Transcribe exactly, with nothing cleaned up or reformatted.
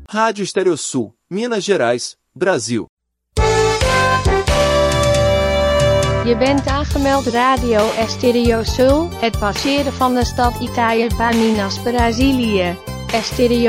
Rádio Estereosul, Minas Gerais, Brasil. Je bent aangemeld Radio Estereosul, het passeren van de stad Itaiaia, Minas, Brazilië. Estereo